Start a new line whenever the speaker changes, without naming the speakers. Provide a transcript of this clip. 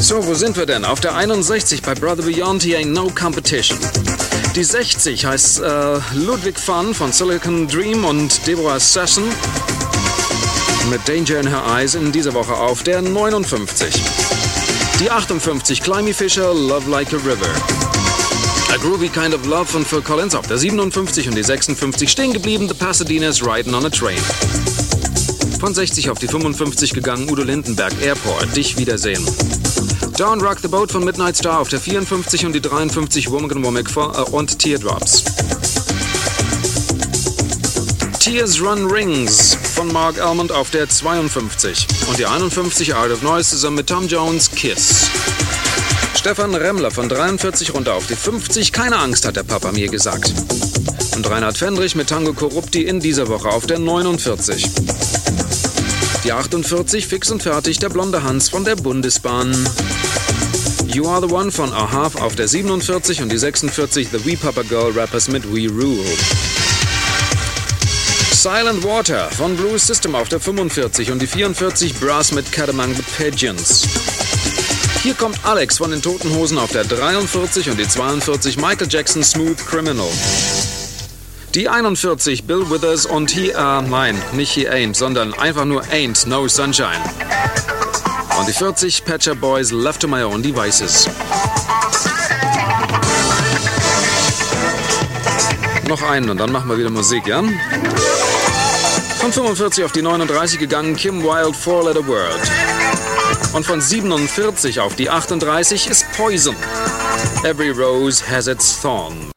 So, wo sind wir denn? Auf der 61 bei Brother Beyond, He Ain't No Competition. Die 60 heißt Ludwig Fun von Silicon Dream und Deborah Session mit Danger in Her Eyes in dieser Woche auf der 59. Die 58 Climby Fisher, Love Like a River. A Groovy Kind of Love von Phil Collins auf der 57 und die 56 stehen geblieben, The Pasadenas Riding on a Train. Von 60 auf die 55 gegangen, Udo Lindenberg, Airport, Dich wiedersehen. Don't Rock the Boat von Midnight Star auf der 54 und die 53 Womack Womack und Teardrops. Tears Run Rings von Mark Almond auf der 52 und die 51 Art of Noise zusammen mit Tom Jones, Kiss. Stefan Remmler von 43 runter auf die 50, keine Angst, hat der Papa mir gesagt. Und Reinhard Fendrich mit Tango Corrupti in dieser Woche auf der 49. Die 48, fix und fertig, der blonde Hans von der Bundesbahn. You Are the One von Aha auf der 47 und die 46 The Wee Papa Girl Rappers mit We Rule. Silent Water von Blue System auf der 45 und die 44 Brass mit Cat Among the Pigeons. Hier kommt Alex von den Toten Hosen auf der 43 und die 42 Michael Jackson Smooth Criminal. Die 41 Bill Withers und nein, nicht He Ain't, sondern einfach nur Ain't No Sunshine. Und die 40 Pet Shop Boys Left to My Own Devices. Noch einen und dann machen wir wieder Musik, ja? Von 45 auf die 39 gegangen Kim Wilde, Four Letter Word. Und von 47 auf die 38 ist Poison. Every Rose has its thorn.